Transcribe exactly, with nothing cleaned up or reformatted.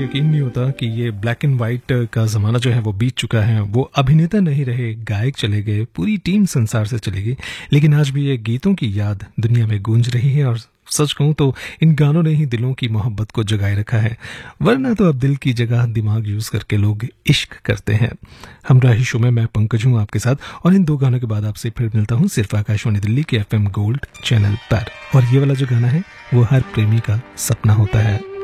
यकीन नहीं होता कि ये ब्लैक एंड वाइट का ज़माना जो है वो बीत चुका है। वो अभिनेता नहीं रहे, गायक चले गए, पूरी टीम संसार से चली गई, लेकिन आज भी ये गीतों की याद दुनिया में गूंज रही है। और सच कहूँ तो इन गानों ने ही दिलों की मोहब्बत को जगाए रखा है, वरना तो अब दिल की जगह दिमाग यूज़ करके लोग इश्क करते हैं। हमराही शो में मैं पंकज हूँ आपके साथ, और इन दो गानों के बाद आपसे फिर मिलता हूँ सिर्फ आकाशवाणी दिल्ली के एफ एम गोल्ड चैनल पर। और ये वाला जो गाना है वो हर प्रेमी का सपना होता है।